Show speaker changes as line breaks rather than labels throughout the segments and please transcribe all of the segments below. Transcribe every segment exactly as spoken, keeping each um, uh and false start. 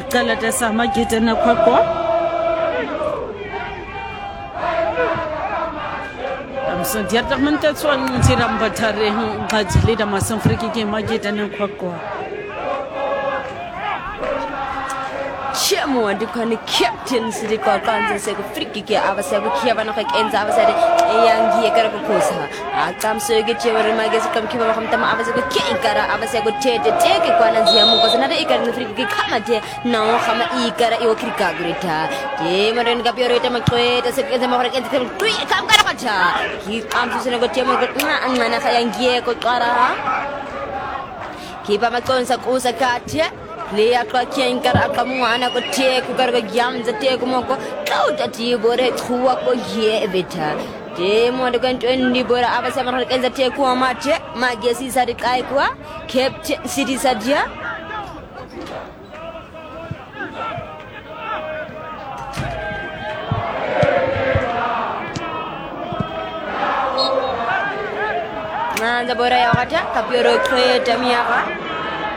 Galata sama gita na kwakwa. Am so diata manta tswan tiramba tare ngajile da masamfriki ke magita na kwakwa.
Chemo ndikani captain sidi kwa kanza seko friki ke abasego kiaba no kenza abasade yangi ekara ko kosa akam soge chewere magesi kam kiba khamta ma abasego ke ikara abasego tete teke kwa nanzia mungo sana de ikara friki ke kama de no khama ikara iwo krika grita de maren ga biore te makweta seke de mahore kenza tui kam kara kacha ki kam susene go chemo go na ngana khayangi ko qara kiba makonsa kusa kache Lea kwa kiengara akamuana ko te ku garga gyamza te ku moko kauta ti bore thuwa ko ye beta te mo de kan twendi bora abasa mar kenza te ku amate magesi sari kai kwa captain city sadia nanda bora ya kata kapioro kreta miaka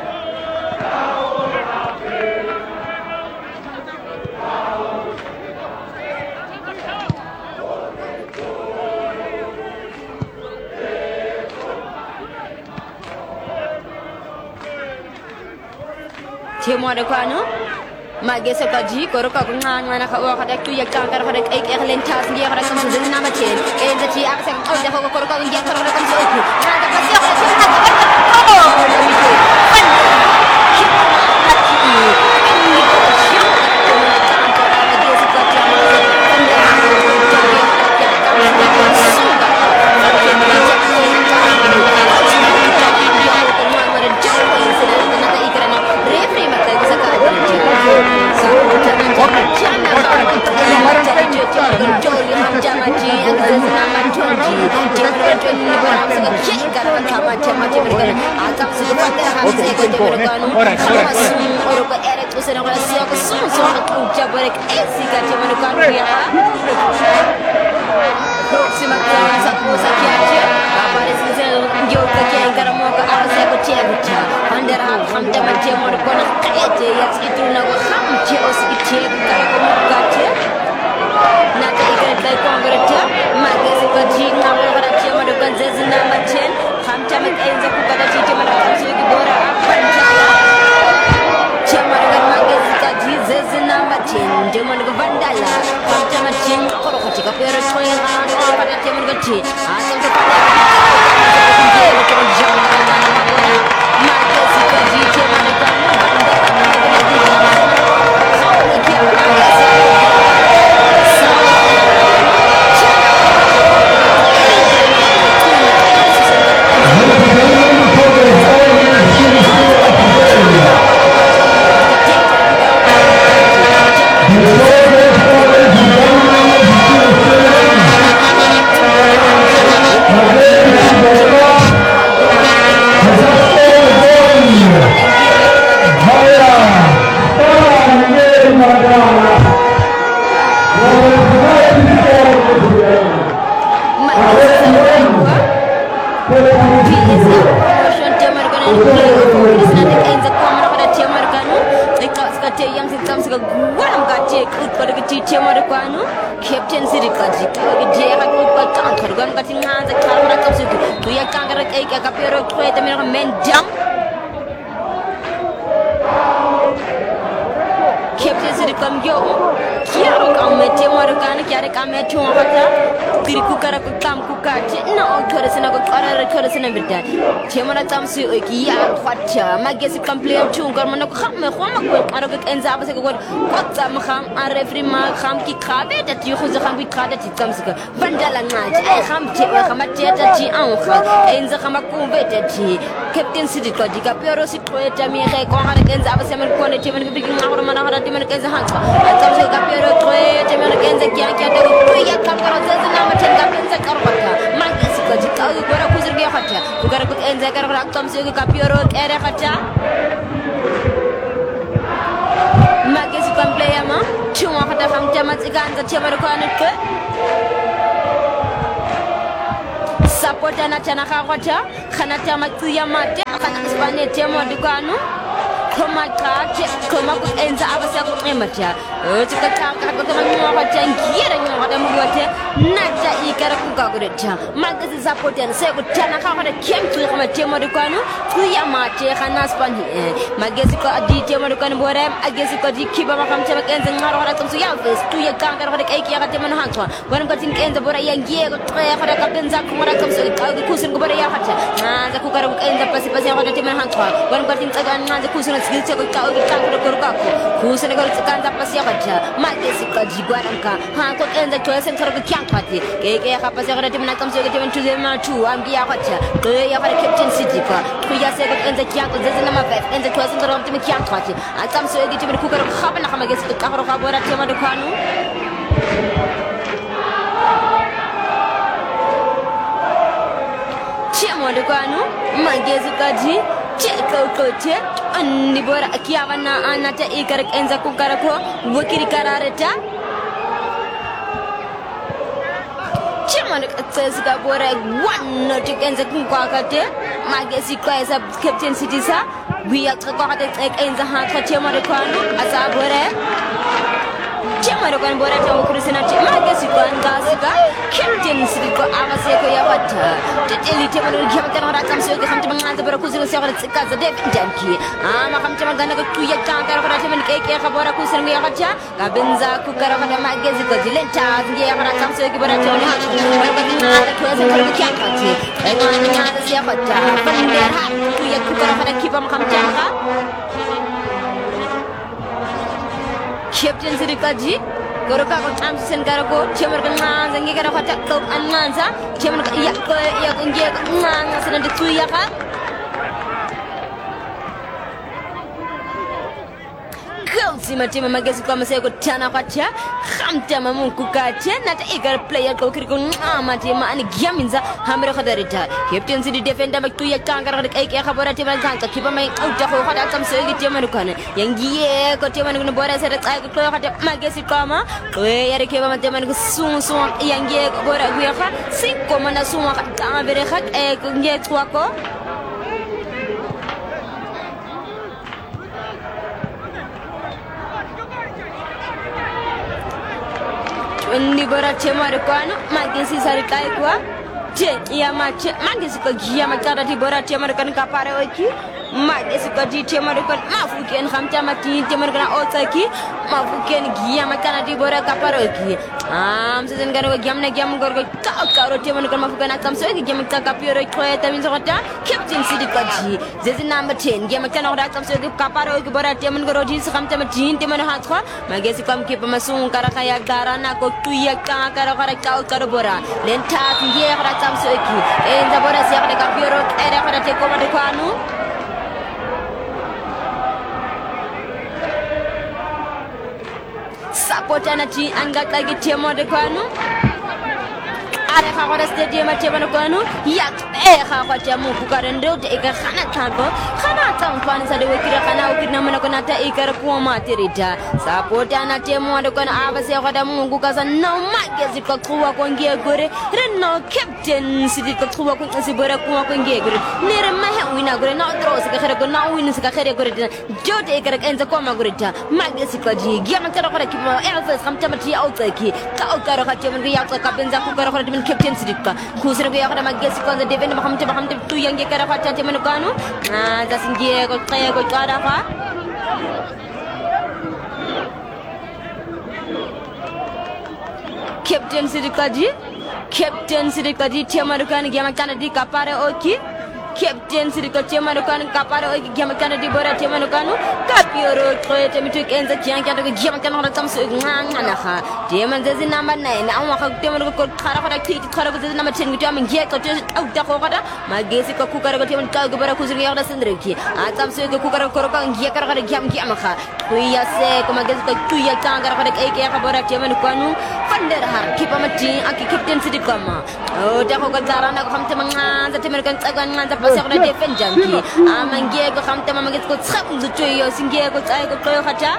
Temo de kwano magese kaji koroka kunanga na kawa kada tu ya kankar kada ek ek lentas ngi kada kam sudin na ma chen e da ti akse ko de ko koroka ngi koroka kam so ku na da pasi ko Captain City Kaji, dia akan lupa kanker, kan kasi nganza kalau nak kau suka, tu ya kanker kayak kapiro kue tapi orang menjam. Captain City kam yo, kiaro kau mete marukan, kiaro kau mete orang kiri kukar aku kam kukar, no kau resena kau kau kau resena berdan. Cemara tam si ya faca, magesi komplain chung, kalau mana kau me kau mak kau maru kau enza apa sih kau kau tam kham, arefri mak kham ki khabe, tapi kau kham ki khabe ti tam sih. Bandala ngaj, eh kham cewek kham cewek ti angkha, enza kham aku bete Captain City kau jika piaro si kau jami kau kau hari enza apa sih mana kau ni cewek ni bikin ngawur mana hari di mana kau enza hangka, tam sih kau piaro kau jami mana enza kia kia tu kau ya kam kalau enza nama cendam enza kau kata, magesi kau jika kau gora kuzir dia kata, gora kau enza kau kata tam sih kau piaro kere kata. Magesi komplain ya mah, cuma kata kham jamat ikan cewek kau anak ke. Support anak anak kau aja, karena jamat tu yang mati, karena Spanyol jamat di kanu. khoma qhathe khoma kuenza abasakuqemaja uthi kathaka kathama ngiera ngada mugwathe nata ikara kukakuretha magasi support and sekuthana khakho kemthu khama temo rikwano kuya mate khana spani magasi ko adi temo rikwano bore agasi ko dikhiba makamthe bakenze ngaro hara tsamsu ya face tu ya kankara khore kaiki ya katema nhathwa bona ko tinkenza bora ya ngiye ko qeya khore kapenza khora tsamsu ka kusin ko bora ya khatha nza kukara kuenza pasi pasi khore tema nhathwa bona ko tintsaka nza kusin tsikitse ko ka ko kankara ko kakho kusin ko tsikanda pasi ya khatha magasi ko jigwaranka ha ko enza toyesen khore ko kyankhati keke ya pasi khore tema nhathwa ke tema tuze ma tu amgi ya khatha qeya khore captain city ko kuya se ko enza kyanko zeze na mavet enza toyesen khore ko tema kyankhati atsamsu ke tema kukara khaba na magasi ko khore ka bora tema de kwanu Chemo de kwanu magezi kaji cheko kote andi bora akiava na anata ikara enza kukara ko wakiri karareta Chemo de tsesi ka bora one to enza kukwakate magezi kwaisa captain city sa wiya tsakakate enza ha chemo de kwanu asabore Chema rokan bora tamu kurisina chema gesi kwanga sika captain siko avaseko ya wata teteli tema ro gyamta ro rakam so gyamta manganza bora kusino se ro tsikaza de danki ama kamta magana ko tuya tanga ro tema keke ka bora kusino ya khacha ka benza ku kara mana magezi ko dilenta ngi ya rakam so bora tema ha bora ko na ko se ko kyaka ti ai ma na na se ya wata pande ha tuya ku kara mana kiba makamta ka Captain Sirikaji, Goroka Amsen Garako, Chemergan, and Yagara and Lanza, Chemerga Yako, Yakunga, and the Tuyaka. Sima Tima Magasi Kamaseko Tana Pacha, Hamtama Munkukache, not eager player Kokirikun, Amatima and Giaminza, Hammer Hadarita. Captain City defender Makuya Kanga, Aka Haboratima Kanka, keep a man out of what I'm saying to American. Yangi, Kotiman Boras at I could call Magasi Kama, where Keva Mataman soon soon, Yangi, Bora Guiaha, Sing Commander Suma, Tamaberehat, a Kunget Wako. Ndi bora chema rekwano magesi sarikai kwa che ya mache magesi ko giya makara ti bora chema rekan ka pare oki magesi ko di chema rekan mafuken khamta mati chema rekan otaki mafuken giya makara ti bora ka pare oki am sezen garo gyam na gyam gorgo ka ka ro chema rekan mafuken akam so ki gyam ka ka pire ko ta min sota captain city ko ji zezi number ten gyam ka na akam so ki ka pare oki bora chema garo ji khamta mati chema na hatwa magesi kam ki pamasung kara kaya garana ko tuya ka kara kara ka ka bora lenta ngiye kara tamso ki enda bora sia kara ka biro era kara te ko ma de kwanu sapotana ti anga kagi temo de kwanu are kha kora stadium te bana kwanu yak e kha kha jamu ku karendo te ka khana thago khana tang kwani sa de wekira khana ukina mana kona ta ikara ku ma tirita sapotana temo de kwanu abase khoda mungu ka sa no magezi ko kuwa ko ngiye gore reno captain sidi ko kuwa ko sibora ku ko ngiye gore nere ma he wina gore na tro se ka khere ko na wina se ka khere gore jote ikara enza ko ma gore ta magezi ko ji giya ma kara kora ki ma elfes khamta mati outaki ka okara kha temo ngi yak ka benza ku kara kora captain sidika kusira ya kada magesi kwanza deveni mahamte mahamte tu yange kara fata te menukanu ah zasingie ko kaya ko kada fa captain sidika ji captain sidika ji te menukanu gema kana di kapare oki captain sidika te menukanu kapare oki gema kana di bora te menukanu kapioro troete mitu kenza kianka to gema kana na tamso nganga na ha te manzezi number nine an wa ka te menuko ko khara khara ti khara ko number ten gitu amin ge ko te au ta ko kada magesi ko kukara ko te men ka gobara ko zuri yada sendreki a tamso ko kukara ko ko ngi kara khara gem gi amaka kuya se ko magesi ko tuya tanga khara ke ke khabara te menukanu fander har kipa mati aki captain sidika ma o ta ko ka zarana ko hamte manga te menukan tsagan nganta pasa ko defend janki amange ko hamte magesi ko tsap zuto yo singe ko tsai ko ko khata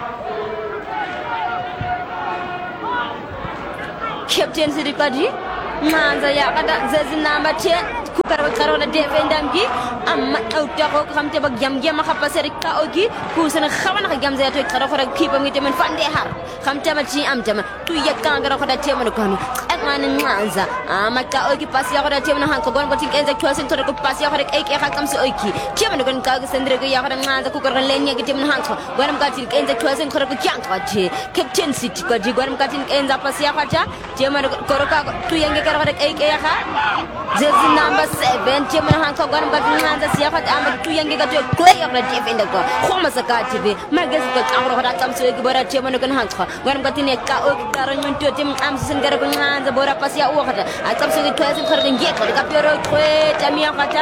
captain sidika ji manza ya kada zezi number ten kukara karo na defender mgi amma auta ko xamte ba gam gam khapa seri ka ogi ku sene xawana gam za to karo ko kipa ngi temen fande har xamte ma ci am jama tu yakka ngara ko da temen ko ni ak man manza amma ka ogi pas ya ko da temen han ko gon ko tin enza ko sen to ko pas ya ko rek ay ke xakam si ogi temen gon ka ga sendre ko ya ko da manza ku ko len ngi temen han ko gon ka tin enza ko sen ko ko kyang ko ti captain city ko di gon ka tin enza pas ya ko ta temen ko ka tu yangi karo rek ay ke ya ha jersey number seven temen han ko gon ka tin manza siya ko am tu yangi ka to ko ya ko defender ko khoma sakati be magas ko amro ko da tam so gi bora temen gon han ko gon ka tin ka o karo nyun to tim am sen gara ko manza bora pas ya o khata a tam so gi to sen khar ngi ko ka pero ko tamia khata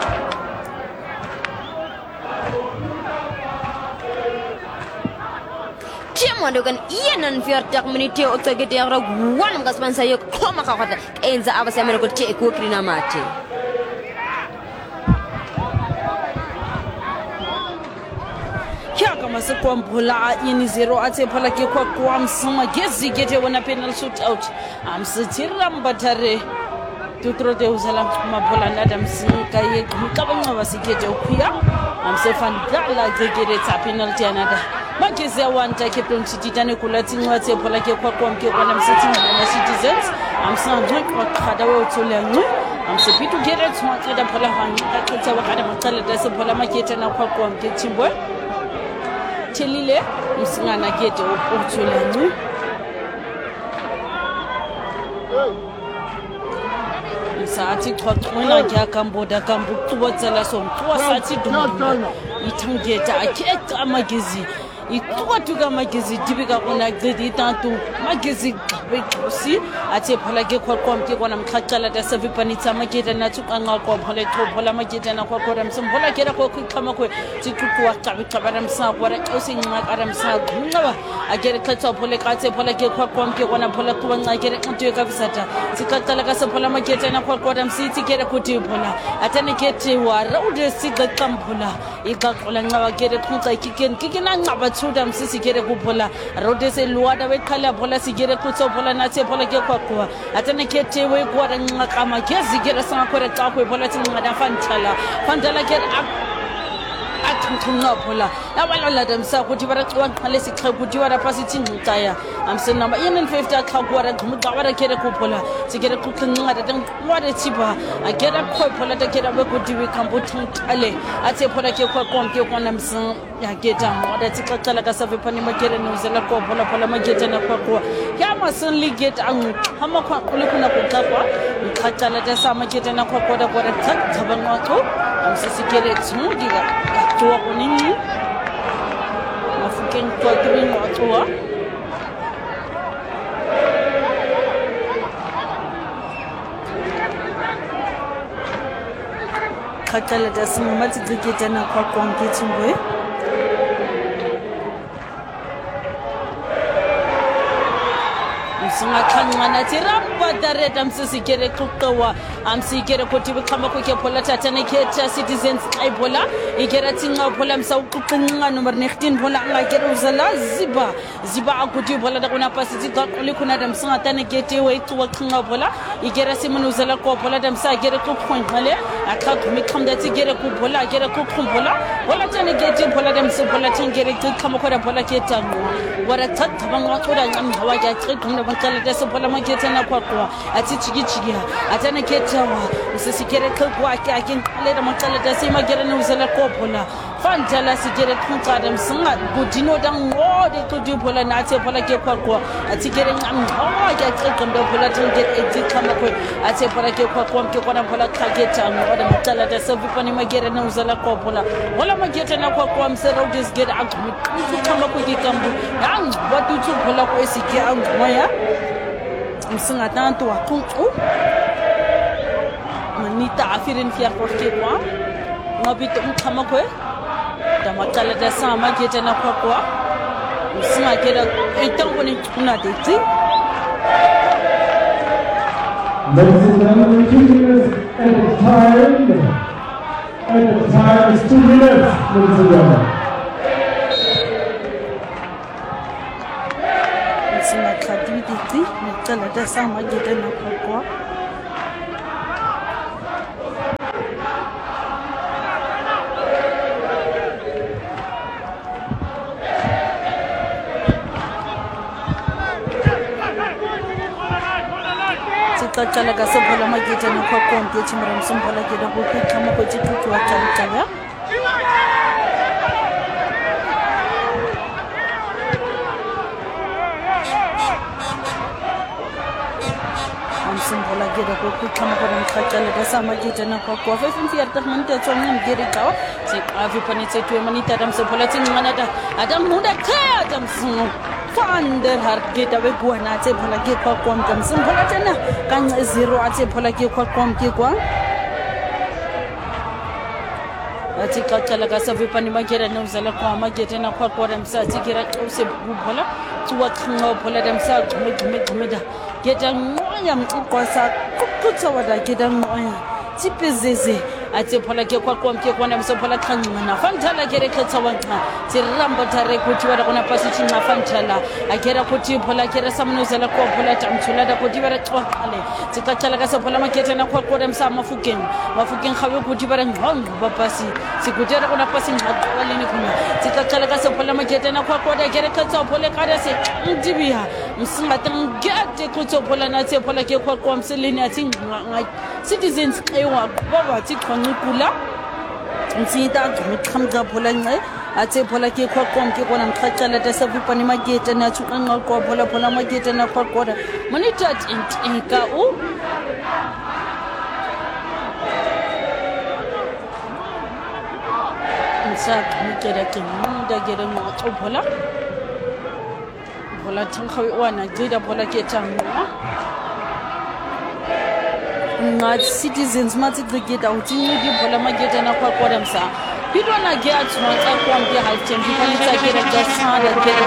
Tiamondo kan yenan fiartak minute o tagete yara wan ngas man sayo koma ka khata enza abase amene ko te ko krina mate
Kaka masikwambula yini zero ate phala ke kwa kwa msama gezi gete wana penal shoot out am sitira mbatare tutrote uzala mabola ndam sinka ye mkabanga basikete okuya am sefan dala gegere ta penalty anada magezi awanta captain titane kulati ngwathe phala ke kwa kwa mke kwa msithi na citizens am sanje kwa khada we utsolengu am sepitu gere tswatsa da phala hanga ka tsa wa kada makala da se phala makete na kwa kwa mke timbo Chelile msingana gete ukuthulengu Sathi xoxona ke akamboda kambu kubotsela so mtwa sathi dumela ithangeta akhe amagezi ituka magezi dibika kona gcidi tantu magezi gqibekusi athe phala ke khoqomke kona mkhaqala da sevipanitsa mageta nathuka ngaqo phole thophola mageta na khoqora msimbola kera ko khama kwe tikukuwa qabi qabara msa kwara usinqa qara msa ngaba akere khatha phole qathe phala ke khoqomke kona phala kuba nqakere nqitwe ka visata sikaqala ka sephola mageta na khoqora msithi kera kuthi phola atane kethi wara ude siqaqambula iqaqola nqaba kere khunqa ikikeni kikina nqaba thuda msisi kere kuphola rode se luwada wekhala phola sigere kutso phola nathe phola ke kwaqwa atane kethi we kwara nqaqama gezi kere sangakhore xa kwe phola tsinqada fantala fantala kere athunga phola abalala demsa kuthi bara xiwa qale siqhe kuthi wara phasithi ngcaya amse number one fifty akhaqwara ngumqa wara kere kuphola sigere kuqinqada tengwade thiba akera khophola takera bekuthi we kambuthi qale athe phola ke kwaqomke kona msa yaketa ngoda tsixaxala ka savephani makere nozela ko phola phola makete na kwaqwa ya masenli get ang hama khaqule kuna kuqaqwa uqaxala ta sama makete na kwaqwa da kwara thaba ngqo amsisikere tsungika twa kunini mafuken kwa kibingo atwa khatala da sima matsi dziketa na kwa konke tsingwe singa khangana tiramba dareta msisikere kuqwa amsikere kuthi bikhamba kwakhe phola thatane khetha citizens ayiphola ikera tsinga phola msa uqinqa number nineteen phola ngakere uzala ziba ziba akuthi phola da kuna pasiti qaquli kuna da msinga tane khethe we ixwa qinqa phola ikera simunu uzala ko phola da msa kere kuqhonqale aqaqumi qhamda tsigere ku phola kere kuqhumphola phola tane khethe phola da msa phola tengere xiqhama khona phola khetha ngwa wara thatha bangaqula nqamhawa ke xiqhumna bakala da sephola makhetha na kwaqwa athi chikichiki atana khetha usisikere xhekwa ke akinqale da maqala da simagere nozela kophola fantala sigere xhuqada msinga kudino da ngode xudi phola nathe phola ke kwaqwa athi kere nqamhawa ke xiqhumda phola tengere exiqhama kwe athe phola ke kwaqwa mke kona phola xhakhetha ngode maqala da sevipani magere nozela kophola wala makhetha na kwaqwa msera udisgere aqhumi xhama kwe kambu yang watu phola ko esike angmoya msinga tanto waqunqu manita afirin fiya korke kwa ngabito mkhama kwe damaqala da sama khetha na kwaqwa msinga kera etango ni kuna deti
ladies and gentlemen, two minutes at the time at the time is two minutes, ladies and gentlemen.
msinga khadi deti maqala da sama khetha na kwaqwa qaqala ka sephola mageta na kwa konke chimara msumbola ke da go khama go tshitutu wa tshaba Simbola gera go khama go mkhaqala ka sama geta na kwa kwa fe fimfi ya tahmanta tsona ngere ka se avi panetse twe manita dam simbola tsingana da adam munda kha dam sunu fander har geta we gwana tse bola ke kwa kwa dam simbola tena kan zero atse bola ke kwa kwa ke kwa ati qaqala ka sa vipani magera no zala kwa mageta na kwa kwa dam sa tsikira se bola tsuwa khanga bola dam sa gme gme gme da geta ngoya mqosa kukutsa wada geta ngoya tipezeze ati phola ke kwa kwa ke kwana mso phola khangana fantala kere khetsa wanqa tiramba tare kuti wada kona pasithi na fantala akera kuti phola kere samnozela ko phola tamthula da kuti bara xwale tikachala ka sephola makete na kwa kwa msa mafukeng mafukeng khawe kuti bara ngqongo bapasi sikutera kona pasi ngqaleni kuna tikachala ka sephola makete na kwa kwa kere khetsa phola kada se ndibiya msinga tangate kutso phola na tse phola ke kwa kwa mseleni ati citizens ewa baba tikhonkula nsita ngikhamza phola nce athe phola ke kwa kwa ke kona mkhachala tsa vipani magete na tsuqanqa kwa phola phola magete na kwa kwa monitor intinka u nsa ngikela ke munda gere ngqo phola phola thankhawe wana jida phola ke tangwa nga citizens matsi gigeta utini di bola mageta na kwa kwa msa bidwa na get no tsa kwa mbi half time people tsa gera just sada gera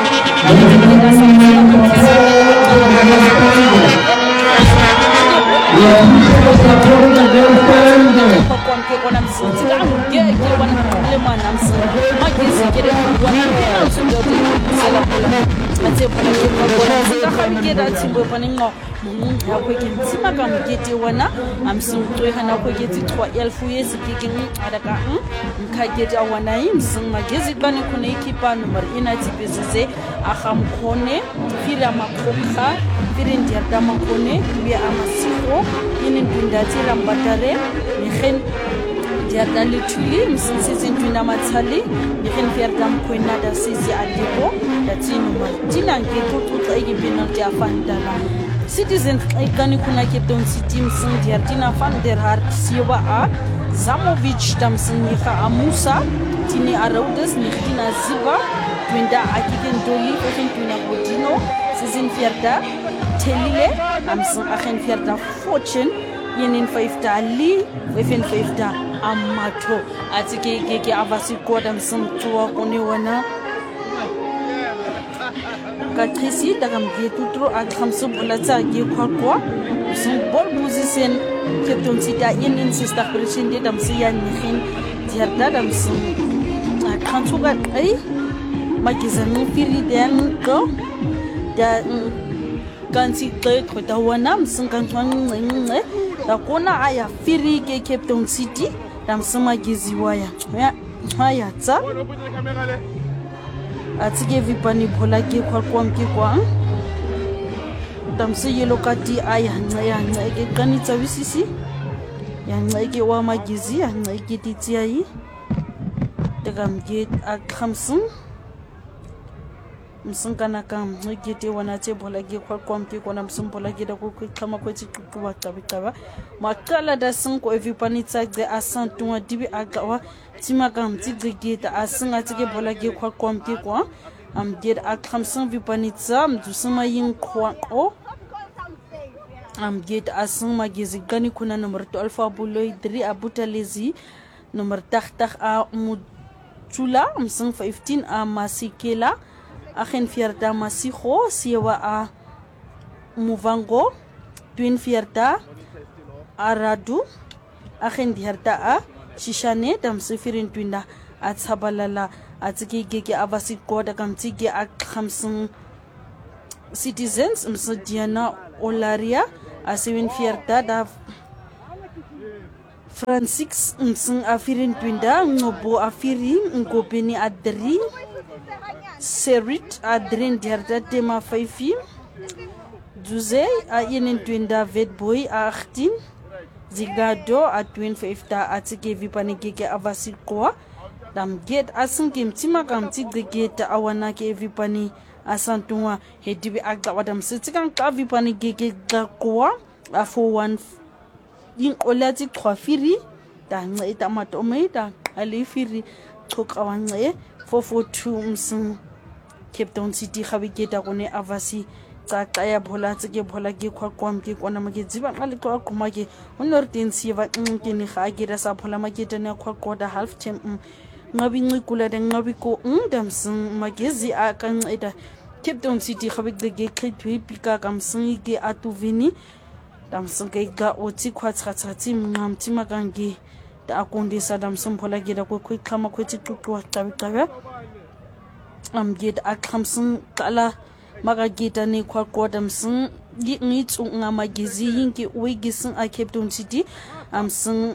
kwa kwa mke kwa msinzi la ngeke wana problema na msinzi magezi gera kwa msinzi sala bola atse bola ke kwa kwa gera timbo paningo ya kweke ntsima ka mokete wana amsintwe hana kweke titwa elfu yesi kiking adaka mkhakete awana imsing magezi kane khona ikipa number ina tipezeze akhamkhone fira makhokha fira ndiyata makhone bia amasiko inin ndindati rambatare nikhen ndiyata lithuli msinsisi ndina matsali nikhen fiyarta mkhwena da sisi adiko datino martina ngekututsa ikipinalti afandala citizens ikani kuna Cape City msindi Artina van der Hart siwa a Zamovic tamsinga amusa tini araudes nikhtina ziba twinda akiken doli ofen twina godino season fierda telile amsin akhen fierda fortune yenin five ali ofen five da amato atike gege avasi kodam simtuwa koni wana Katrisi dagam getutro akhamsu bulatsa ge khakwa symbol musician Cape City in insista president dam siya nikhin diarda dam sim akhansuga ai magizani firi den ko da kansi ke khota wana msinga ngqengqe da kona aya firi ke Cape City dam samagizi waya haya tsa atsike vipani phola ke kwa kwa mke kwa tamse yelo kati aya nca ya nca ke kanitsa wisisi ya nca ke wa magizi ya nca ke titsiai tegam ke akhamsun msinkana kam ngikete wana tse phola ke kwa kwa mke kwa msumpola ke da ku khama ko tsiqwa tabitaba makala da sinko evipani tsagde asantwa dibi agawa tima kam tsigeta asinga tsike phola ke kwa kwa mke kwa am get akhamsun vipani tsam dusuma yin kwa o am get asing magezi gani kuna number alfa buloy three abutalezi number takh a mutula msing fifteen a masikela akhen fierda masiho siwa a muvango twin fierda aradu akhen dierda a shishane dam sifirin twinda atsabalala atsike gege avasi koda kamtsike akhamsun citizens msodiana olaria a seven fierda da Francis msing afirin twinda ngobo afiri ngopeni adri serit adrin dierda tema five Duze a yenentwini David Boy a achttien Zigado a tweeënvyftig atsike vipani keke avasikwa dam get asinke mtima kamti gete awana ke vipani asantunwa hedibi agda wadam sitsikan ka vipani keke gakwa a four one inqolati qhwafiri danceda amatomeda alifiri chokawanxe four four two umsin Cape Town City gabiketa kone avasi tsa qaya bhola tseke bhola ke khwaqwam ke kona make dziba ngale twa qhuma ke unortensi va ke ni ga ke sa bhola makete ne khwaqoda half time ngabi ncikula de ngabi ko ndamsin magezi a kanceda Cape Town City gabikeke qhithwe pika kamsin ke atuvini damsin ke ga otsi khwatshatsi mnqamthi makange da akondisa damsin bhola ke da ko khwixhama khwethi xuxwa tabi tabi am get akhamsin kala magagita ne khwaqoda msin ngitsu ngamagizi yinki uyigisin a Cape Town City amsin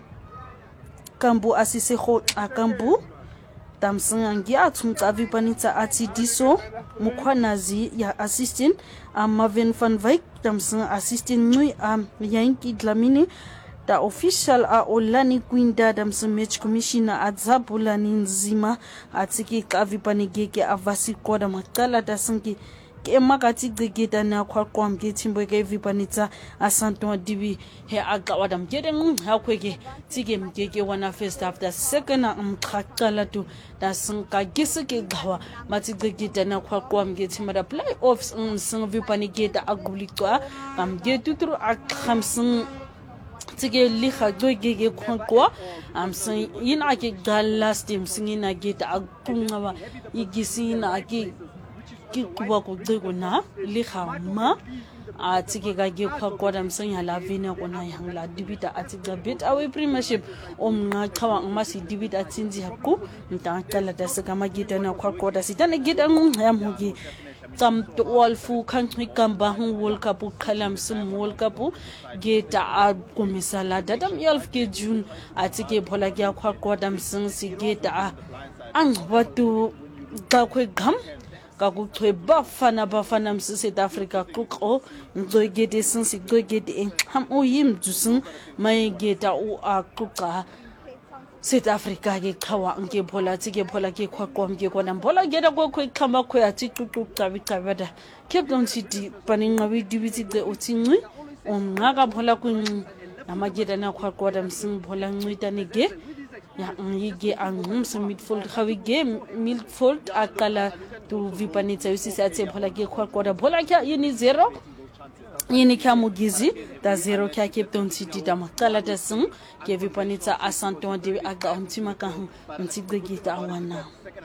kambu asise kho akambu damsin angi atsumtsa vipanitsa atsi diso mukhwanazi ya assistant am Marvin van Wyk damsin assistant ngui am yanki dlamini da official a Olani Kwinda damsin match commissioner adzabulani nzima atsiki kavipani gege avasi koda makala dasinki ke makati gege na khwaqwam ke thimbo ke vipanitsa asanto dibi he aqawadam gede ngha khweke tsike mgege wana first after second am khaqala tu dasinka gisike gawa matsi gege na khwaqwam ke thimara playoffs ngsin vipani gede agulikwa am ge tutru akhamsin tsike liha joigege khonqwa amsin ina ke galas tim singina geta akunga igisina ke ki kuba ko dzego na liha ma a tsike ga ge khaqwa damsin ya lavina kona yangla dibita atsiga bit away premiership omnga chawa ngmasi dibita tsinzi hakku ntaqala dasika magita na khaqwa dasitane geta ngung ya mhogi tam to all fu country kamba hu world cup khalam sim world cup geta a komisala dadam yelf ke june atike bhola kya khwa dam sing si geta a angwatu ka khwe gam ka ku thwe bafana bafana msi South Africa kuqo ngogede sing si gogede ham o yim jusun mai geta u a kuqa South Africa ke khawa nke bhola tsike bhola ke khwaqom ke kona bhola geda go khwe khama khwe atsi tutu tabi tabada Cape Town City paninga we dibitsi de otsinqi omnqa bhola ku namageda na khwaqoda msing bhola ncita nige ya ngige angumse midfield khawige midfield akala tu vipanitsa usisa tse bhola ke khwaqoda bhola kya yini zero yini kya mugizi da zero kya Cape Town City da makala da sing ke vipanitsa asanto de aga ontima ka ntsigege ta wana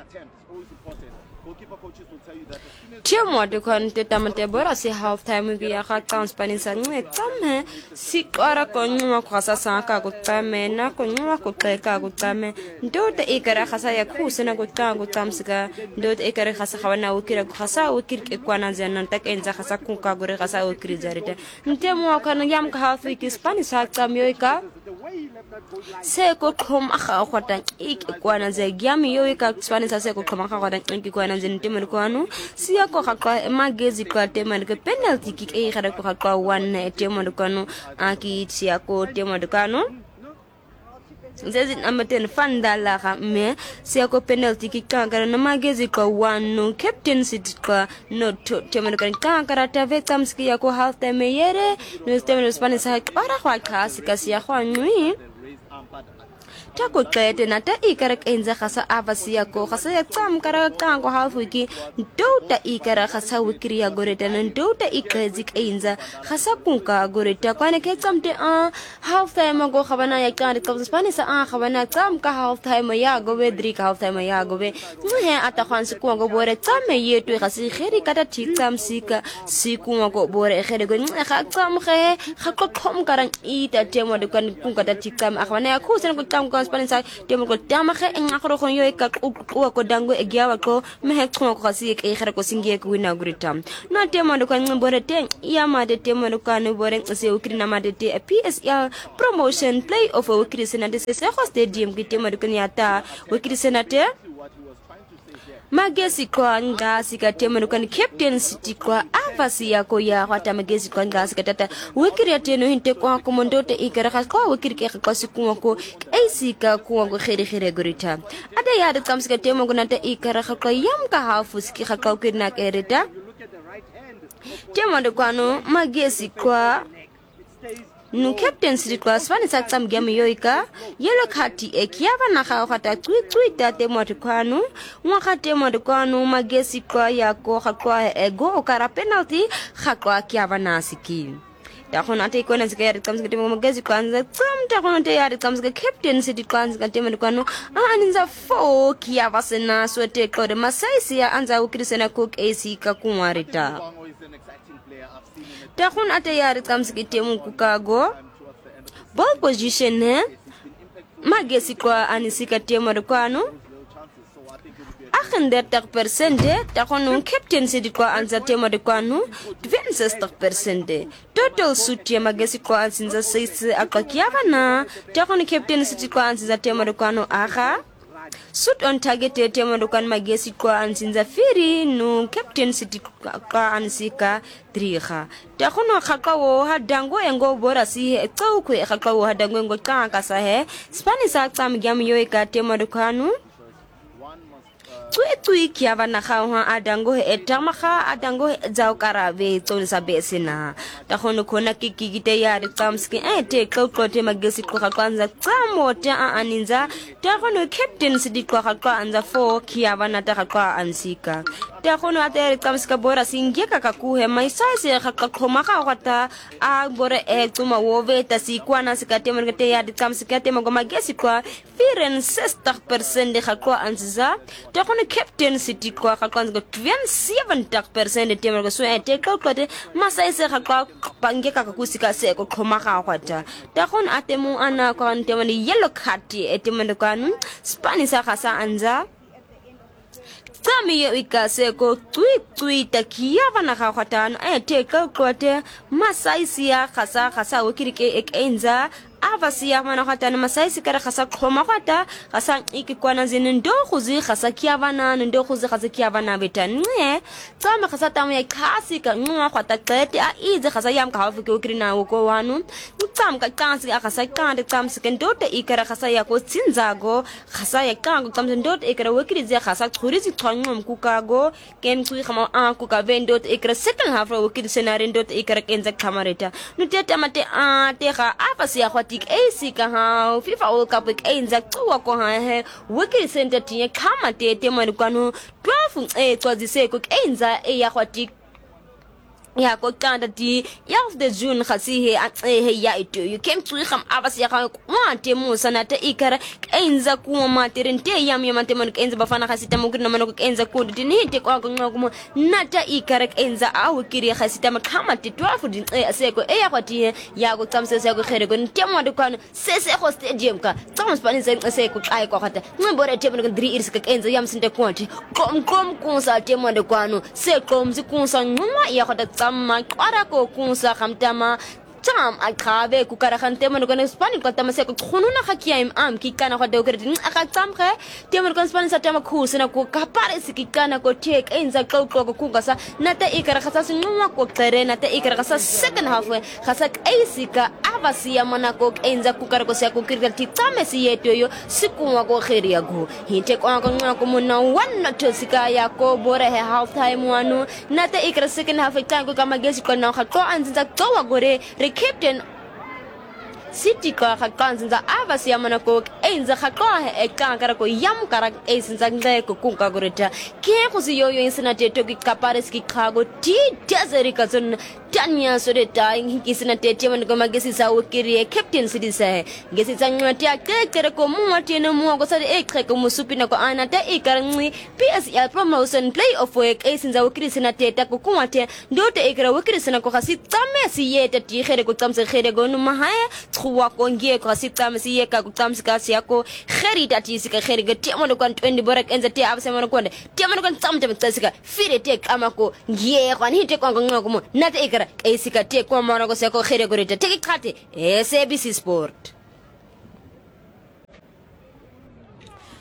Chemo de konte tamate bora si half time bi ya ka transparency ngwe tsame si qara konwa khasa saka ku tsame na konwa ku qeka ku tsame ndote ikara khasa ya khusena ku tanga ku tsamsika ndote ikara khasa khawana ukira ku khasa ukir ke kwana zana takenza khasa ku ka gore khasa ukiri zarite ntemo kana yam ka half week Spanish ha tsamyo ka se ko khom akha khwata ik kwana ze gyami yo ka Spanish se ko khoma khwata ik kwana ze ntemo kwanu siya ko khaqwa magezi kwa tema ke penalty kick e khara ko khaqwa one tema kwanu aki siya ko tema kwanu zezi number ten fandala ga me siya ko penalty kick ka kana na magezi kwa one captain City kwa no tema kwanu ka kara ta vetams ki ya ko half time yere no tema Spanish ha para kwa kasi kasi ya kwa nui Tako kete na ta ikara kenza khasa avasi yako khasa ya tsam kara kango half wiki ndota ikara khasa wikiri ya goreta na ndota ikezi kenza khasa kunka goreta kwane ke tsamte a half time go khabana ya kan ka Spanish a khabana tsam ka half time ya go wedri ka half time ya go be nhe ata khansi ko go bore tsame yetu khasi kheri kata thi tsam sika siku go bore khere go nhe kha tsam khe kha ko khom karang ita temo de kan kunka ta thi tsam akhwana ya khusen ko tsam Spanish temo ko tama khe ngakro khon yo ka ko ko dango e gyawa ko mehe khoma ko khasi e khere ko singie ko wina guritam na temo do kan bore te ya ma de temo do kan bore se ukri na ma de te P S L promotion play of ukri senate se ho stadium ki temo do kan yata ukri senate magesi kwa nga sika temo do kan Captain City kwa avasi yako ya hata magezi kwa ngasi katata wikiri ateno hinte kwa kumondote ikara kwa wikiri ke kwa siku ko eisika kwa go khere khere gorita ada ya da kamska temo gunata ikara kwa yam ka hafu ski kwa kirna kereta temo ndo kwano magezi kwa nu captain city kwa swani satsam game yoika yelo khati ekiaba na ga gata twi twi tate mo kwano wa khate mo kwano magesi kwa yako khakwa ego kara penalty khakwa kiaba na siki ta khona te kona sika ya tsamse temo magesi kwanza tsamta khona te ya tsamse captain city kwanza temo kwano aninza fo kiaba sena swete kode masaisi ya anza ukrisena cook ac ka kunwarita Takun ate yari kamsi temu kukago ball position he magesi kwa anisika temu kwano akhender tak persente takon captain sidi kwa anza temu kwano twenty-six persente total suit ya magesi kwa anza six akakiava na takon captain sidi kwa anza temu kwano aha Suit on target temo dokan magesi kwa ansinza firi no captain city kwa ansika triha ta khono khakawo hadango engo bora si tsau ku khakawo hadango engo ka ka sa he spanish atsam gyam yoy ka temo dokanu tui tui kiava na khawa adango e tamaga adango zau karabe tsone sa besina ta khono khona kikigite ya tsamski e te kokote magesi kwa kwanza tsamo ta aninza ta khono captain sidi kwa kwa anza four kiava na ta kwa ansika ta khono ate tsamska bora singeka kakuhe maisase khakakoma ka kwata a bora e tsuma wove ta sikwana sikate mangate ya tsamska te magesi kwa firen sixty percent de kwa anza ta khono captain city kwa kwanza twenty-seven percent tema go so ete ka kote masaise ga kwa bangeka ka kusika se ko khoma ga kwata ta khon atemu ana kwa ntema ni yellow card etema kwanu spanish ga sa anza Tami ye ikase ko tui tui takia bana ga kwata ete ka kote masaise ya khasa khasa wikirike ekenza avasiya mana khata na masaisi kara khasa khoma khata khasa ikikwana zine ndo khuzi khasa kiavana ndo khuzi khasa kiavana betane tsama khasa tamu ya khasi ka nwa khata qete a ize khasa yam ka hafu ke ukrina wo wanu tsam ka kansi a khasa kande tsam sikendote ikara khasa ya ko tsinzago khasa ya kango tsam ndote ikara wekirize khasa khurizi thwanqom kukago ken kui khama a ku ka vendot ikara second half wo kirisena rendot ikara kenza khamareta nuteta mate a te ga avasiya tik ac ka ha FIFA World Cup ek enza tsuwa ko ha he wiki center tinye kama te te mani kwano twelve eh twazise ko enza e ya kwatik ya ko kanda ti ya of the June khasi he he ya ito you came to kham abasi ya ka wante musa na te ikara enza ku ma terente ya mi mante man enza bafana khasi ta mukina man ko enza ku dini te ko ko ngoko na ta ikara enza awu kiri khasi ta kama ti twelve din ase ko e ya kwati ya ko tsamse se ko khere ko ntemo de kwana se se ko stadium ka tsam spani se se ko kai ko khata ngibore te man ko three years ka enza yam sinte kwati kom kom ku sa te man de kwano se kom si ku sa ngwa ya khata Sama kwara ko kunsa khamtama tam akabe ku karakhante man ko spani ko tamase ko khununa khakia im am kikana ko dogredin aka tamkhe teman ko spani satama khusina ko kapare sikikana ko tek enza ko ko ko kungasa nata ikara khasa sinwa ko tere nata ikara khasa second half khasa eisika avasiya mana ko enza ku kara ko se ko kirgal ti tamesi yeto yo sikunwa ko khiria go hinte ko ko ngwa ko mona wanna to sikaya ko bore he half time wanu nata ikara second half tango kama gesi ko na ko anza to wa gore captain City ka khakanza avasi yamana ko enza khakwa e kankara ko yam kara e sinza ngai ko kunka goreta ke khusi yo yo insina teto ki kapares ki khago ti deseri ka zon tanya soreta ingi sina tete man ko magesi sa ukiri captain City sa ngesi tsangwa ti akekere ko mu tene mu ko sa e khe ko musupina ko ana ta e karngi P S L promotion play of work e sinza ukiri sina teta ko kumate ndote e kara ukiri sina ko khasi tsamesi yeta ti khere ko tsamse khere go no mahaya tsuwa ko ngie ko khasi tsamesi yeka ko tsamse ka sia ko kheri tati sika kheri ga ti mo ko twenty borak enza ti abse mo ko ti mo ko tsamte tsika fire te kama ko ngie ko ni te ko ngo ko mo nata e Esika te kwa mwana ko se ko khere goreta te khate S A B C Sport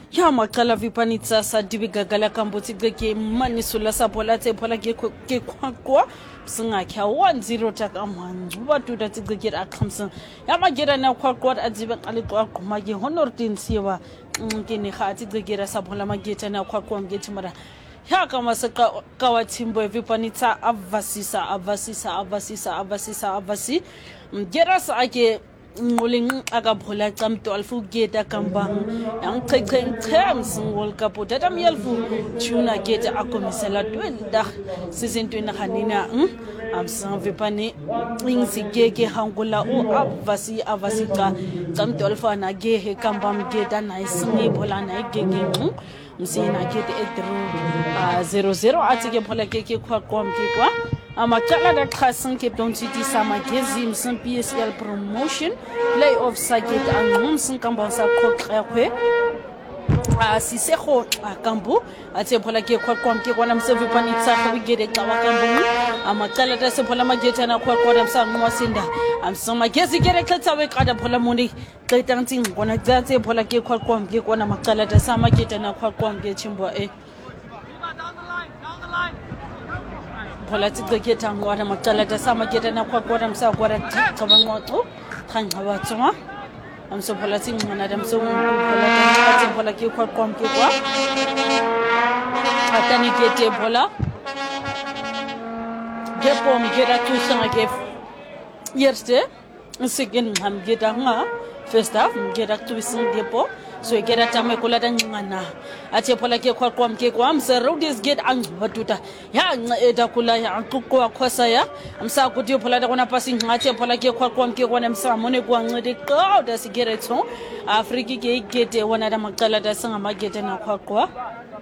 ya makala vipanitsa sa dibigagala kambotsi ke manisula sa bola tse phola ke ke kwakwa singa kya one zero taka manzu batuda tsigeke akhamsa ya magera na kwakwa adzibe qali kwaquma ke honor tinsiwa ke ne ga tsigeke sa bola mageta na kwakwa mgethi mara ya kama se ka wa thimbo vipanitsa avasisa avasisa avasisa avasisa avasi mgera sa ake nguling akaphola camto alfu geta kambang yang qeqeng terms ngol kapota tam yalfu tuna geta akomisela twenda season twena khanina am san vipani ingsigeke hangula u avasi avasika camto alfa na gehe kambam geta na isingi bola na igege msina geta edru zero zero atike phola keke kwa kwamke kwa amakala da khasan ke don city sama gezi msin P S L promotion playoff sakit angum sin kamba sa khokrekwe a sisego akambu atse phola ke khwakwam ke kwana msevi pani tsa khobigede kawa kambu amakala da se phola mageta na khwakwam sa ngwasinda amsoma gezi gere kletsa we kada phola muni qetantsing kona tse phola ke khwakwam ke kwana makala da sa mageta na khwakwam ke chimbo e politics ke tangwana macala ta sama ke na kwa kwa msa kwa ta bangoto khanga wa tsoma am so politics ngana dam so politics ta bola ke kwa kwa ke kwa atani ke te bola ke pom ke da tusanga ke yerste second ham ke da nga first half ke da tusin depo so ke da tame kula da ngana athe phola ke kwa kwa ke kwa mse roadies gate ang batuta ya eda kula ya qukwa khosa ya msa kuti phola da kona passing athe phola ke kwa kwa ke kona msa mone kwa ngede ka da sigaretho afrika ke gate wona da maqala da singa magete na kwa kwa